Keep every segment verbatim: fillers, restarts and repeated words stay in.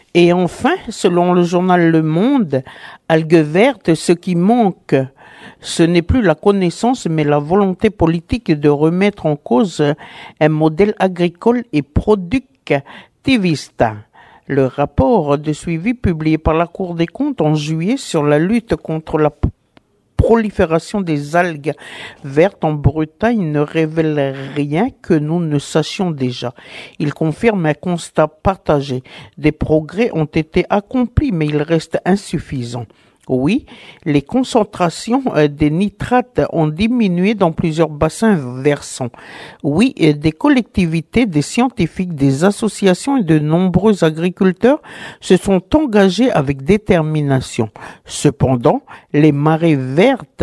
Et enfin, selon le journal Le Monde, algues vertes, ce qui manque, ce n'est plus la connaissance, mais la volonté politique de remettre en cause un modèle agricole et productiviste. Le rapport de suivi publié par la Cour des comptes en juillet sur la lutte contre la prolifération des algues vertes en Bretagne ne révèle rien que nous ne sachions déjà. Il confirme un constat partagé. Des progrès ont été accomplis, mais ils restent insuffisants. Oui, les concentrations des nitrates ont diminué dans plusieurs bassins versants. Oui, des collectivités, des scientifiques, des associations et de nombreux agriculteurs se sont engagés avec détermination. Cependant, les marées vertes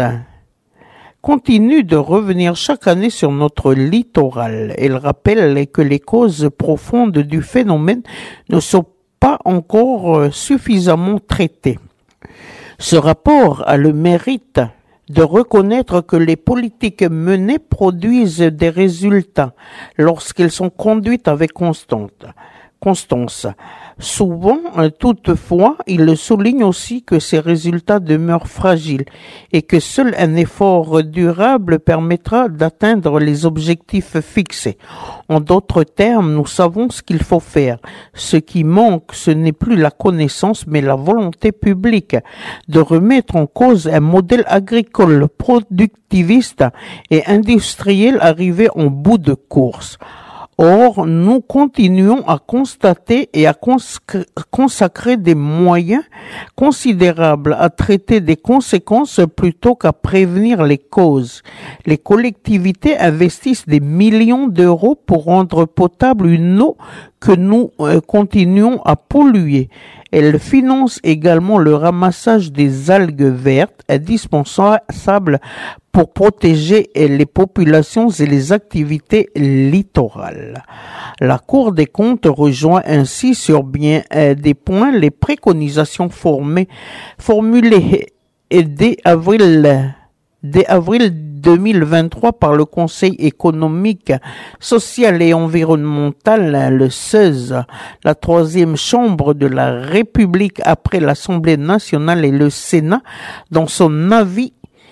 continuent de revenir chaque année sur notre littoral. Elles rappellent que les causes profondes du phénomène ne sont pas encore suffisamment traitées. Ce rapport a le mérite de reconnaître que les politiques menées produisent des résultats lorsqu'elles sont conduites avec constance. Constance. Souvent, toutefois, il souligne aussi que ces résultats demeurent fragiles et que seul un effort durable permettra d'atteindre les objectifs fixés. En d'autres termes, nous savons ce qu'il faut faire. Ce qui manque, ce n'est plus la connaissance, mais la volonté publique de remettre en cause un modèle agricole productiviste et industriel arrivé en bout de course. Or, nous continuons à constater et à consacrer des moyens considérables à traiter des conséquences plutôt qu'à prévenir les causes. Les collectivités investissent des millions d'euros pour rendre potable une eau que nous euh, continuons à polluer. Elles financent également le ramassage des algues vertes, indispensables pour protéger les populations et les activités littorales. La Cour des comptes rejoint ainsi sur bien euh, des points les préconisations formées, formulées dès avril, dès avril deux mille vingt-trois par le Conseil économique, social et environnemental, le C E S, la troisième chambre de la République après l'Assemblée nationale et le Sénat, dans son avis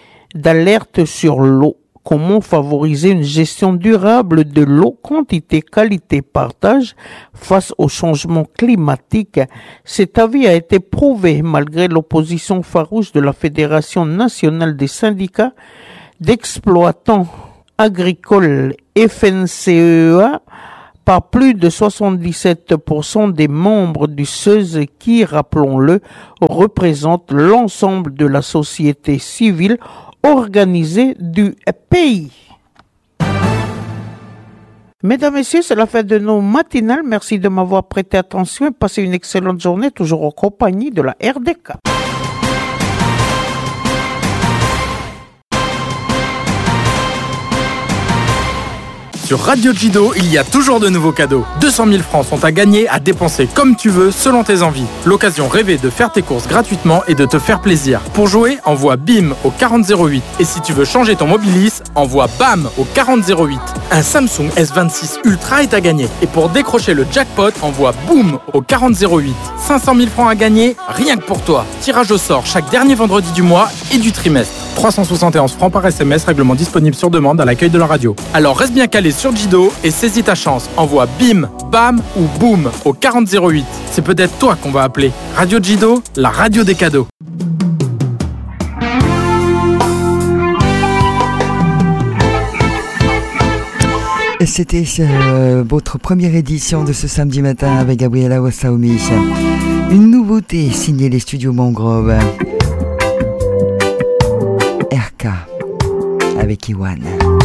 d'alerte sur l'eau. Comment favoriser une gestion durable de l'eau, quantité, qualité, partage face au changement climatique? Cet avis a été prouvé malgré l'opposition farouche de la Fédération nationale des syndicats d'exploitants agricoles F N C E A par plus de soixante-dix-sept pour cent des membres du C E S qui, rappelons-le, représentent l'ensemble de la société civile organisée du pays. Mesdames et messieurs, c'est la fin de nos matinales. Merci de m'avoir prêté attention et passez une excellente journée, toujours en compagnie de la R D K. Sur Radio Jido, il y a toujours de nouveaux cadeaux. deux cent mille francs sont à gagner, à dépenser comme tu veux, selon tes envies. L'occasion rêvée de faire tes courses gratuitement et de te faire plaisir. Pour jouer, envoie BIM au quarante zéro huit. Et si tu veux changer ton Mobilis, envoie BAM au quarante zéro huit. Un Samsung S vingt-six Ultra est à gagner. Et pour décrocher le jackpot, envoie BOOM au quarante zéro huit. cinq cent mille francs à gagner, rien que pour toi. Tirage au sort chaque dernier vendredi du mois et du trimestre. trois cent soixante et onze francs par S M S, règlement disponible sur demande à l'accueil de la radio. Alors reste bien calé sur Jido et saisis ta chance. Envoie BIM, BAM ou BOOM au quarante zéro huit. C'est peut-être toi qu'on va appeler. Radio Jido, la radio des cadeaux. C'était euh, votre première édition de ce samedi matin avec Gabriela Wassaoumi. Une nouveauté signée les studios Mangrove. R K avec Iwan.